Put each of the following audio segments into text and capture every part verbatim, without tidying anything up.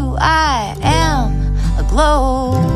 you, I am aglow.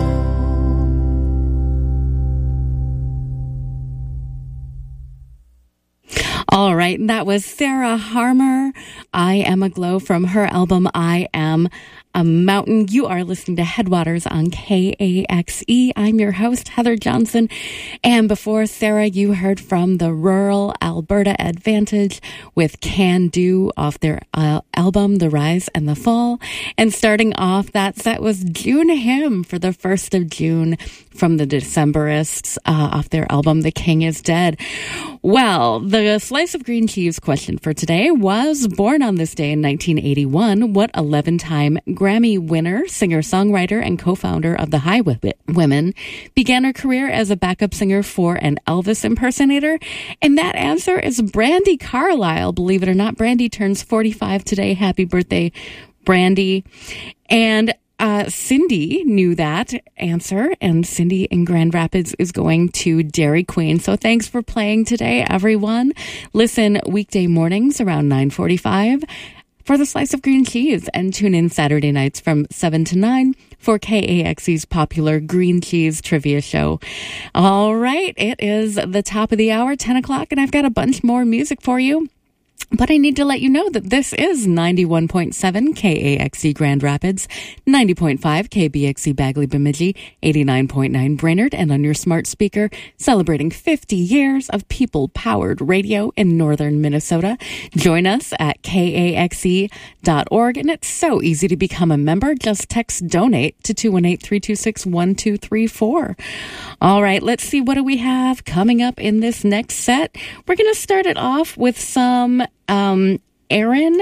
All right, that was Sarah Harmer. I Am Aglow from her album I Am a Mountain. You are listening to Headwaters on K A X E. I'm your host, Heather Johnson. And before Sarah, you heard from the Rural Alberta Advantage with Can Do off their uh, album, The Rise and the Fall. And starting off that set was June Hymn for the first of June from the Decemberists uh, off their album, The King is Dead. Well, the slice of green cheese question for today was, born on this day in nineteen eighty-one, what eleven-time Grammy winner, singer-songwriter, and co-founder of the Highwomen began her career as a backup singer for an Elvis impersonator? And that answer is Brandi Carlile. Believe it or not, Brandi turns forty-five today. Happy birthday, Brandi. And Uh, Cindy knew that answer, and Cindy in Grand Rapids is going to Dairy Queen. So thanks for playing today, everyone. Listen weekday mornings around nine forty-five for the Slice of Green Cheese, and tune in Saturday nights from seven to nine for K A X E's popular Green Cheese Trivia Show. All right, it is the top of the hour, ten o'clock, and I've got a bunch more music for you. But I need to let you know that this is ninety-one point seven K A X E Grand Rapids, ninety point five K B X E Bagley Bemidji, eighty-nine point nine Brainerd, and on your smart speaker, celebrating fifty years of people-powered radio in northern Minnesota. Join us at K A X E dot org, and it's so easy to become a member. Just text DONATE to two one eight, three two six, one two three four. All right, let's see, what do we have coming up in this next set? We're going to start it off with some Um, Aaron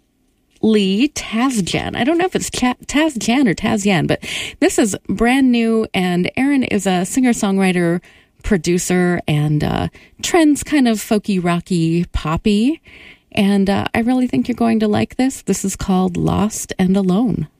Lee Tazjan. I don't know if it's Ch- Tazjan or Tazjan, but this is brand new, and Aaron is a singer-songwriter, producer, and uh, trends kind of folky, rocky, poppy, and uh, I really think you're going to like this. This is called Lost and Alone.